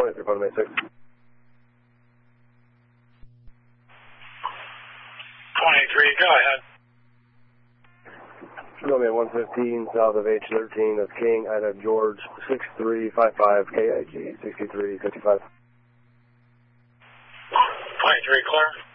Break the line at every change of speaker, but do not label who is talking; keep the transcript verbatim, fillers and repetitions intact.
twenty-three, bottom eight six.
twenty-three, go ahead.
Romeo one fifteen, south of H thirteen, that's King, Ida George, six three five five, K I G, sixty-three fifty-five.
twenty-three, clear.